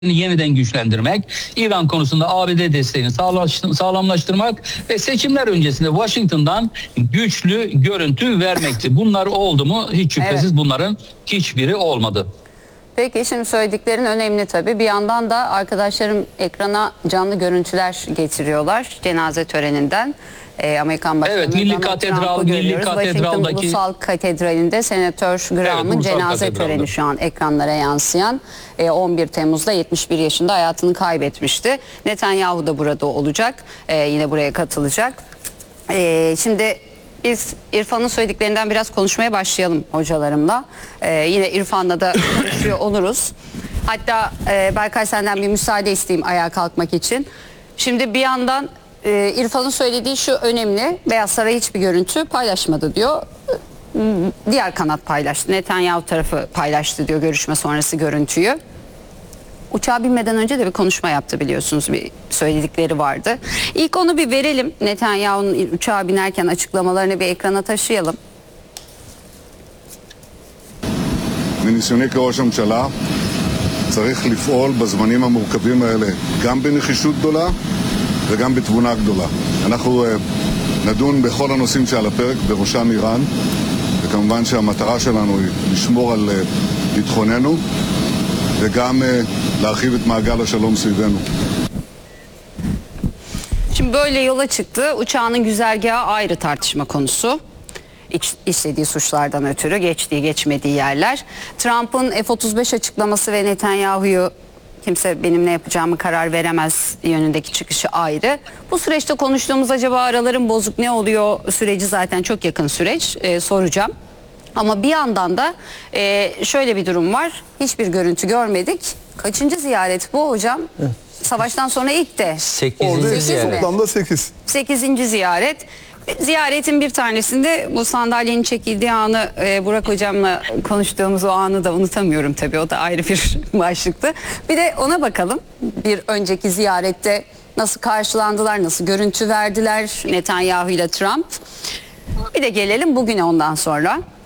yeniden güçlendirmek, İran konusunda ABD desteğini sağlamlaştırmak ve seçimler öncesinde Washington'dan güçlü görüntü vermekti. Bunlar oldu mu? Hiç şüphesiz Evet. bunların hiçbiri olmadı. Peki şimdi söylediklerin önemli tabii. Bir yandan da arkadaşlarım ekrana canlı görüntüler getiriyorlar cenaze töreninden. Amerikan Başkanı Evet, Milli Donald Katedral, Trump'ı Milli görüyoruz. Washington Katedral'daki Ulusal Katedrali'nde Senatör Graham'ın Ulusal cenaze Katedral'da. töreni şu an ekranlara yansıyan. 11 Temmuz'da 71 yaşında hayatını kaybetmişti. Netanyahu da burada olacak. Yine buraya katılacak. Şimdi biz İrfan'ın söylediklerinden biraz konuşmaya başlayalım hocalarımla. Yine İrfan'la da konuşuyor oluruz. Hatta Berkay senden bir müsaade isteyeyim ayağa kalkmak için. Şimdi bir yandan İrfan'ın söylediği şu önemli. Beyaz Saray hiçbir görüntü paylaşmadı diyor. Diğer kanat paylaştı. Netanyahu tarafı paylaştı diyor görüşme sonrası görüntüyü. Uçağa binmeden önce de bir konuşma yaptı biliyorsunuz, bir söyledikleri vardı. İlk onu bir verelim. Netanyahu'nun uçağa binerken açıklamalarını bir ekrana taşıyalım. מניסיוני כראש הממשלה צריך לפעול בזמנים המורכבים האלה גם בנחישות גדולה וגם בתבונה גדולה. אנחנו נדון בכל הנושאים שעל הפרק, בראשם איראן, וכמובן שהמטרה שלנו היא לשמור על ביטחוננו וגם להרחיב את מעגל השלום סביבנו. Şimdi böyle yola çıktı. Uçağının güzergahı ayrı tartışma konusu. İşlediği suçlardan ötürü geçtiği geçmediği yerler. Trump'ın F-35 açıklaması ve Netanyahu'yu kimse benim ne yapacağımı karar veremez yönündeki çıkışı ayrı. Bu süreçte konuştuğumuz acaba araların bozuk ne oluyor süreci zaten çok yakın süreç, soracağım. Ama bir yandan da şöyle bir durum var. Hiçbir görüntü görmedik. Kaçıncı ziyaret bu hocam? Evet. Savaştan sonra ilk de. 8. ziyaret. Toplamda 8. 8. ziyaret. Ziyaretin bir tanesinde bu sandalyenin çekildiği anı Burak hocamla konuştuğumuz o anı da unutamıyorum tabii. O da ayrı bir başlıktı. Bir de ona bakalım. Bir önceki ziyarette nasıl karşılandılar, nasıl görüntü verdiler Netanyahu ile Trump. Bir de gelelim bugüne ondan sonra.